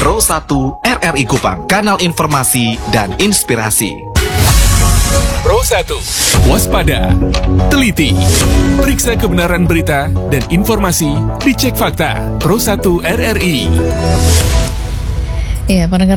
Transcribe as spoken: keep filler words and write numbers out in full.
Pro satu R R I Kupang, kanal informasi dan inspirasi. Pro satu, waspada, teliti, periksa kebenaran berita dan informasi, dicek fakta. Pro satu R R I. Iya, pendengar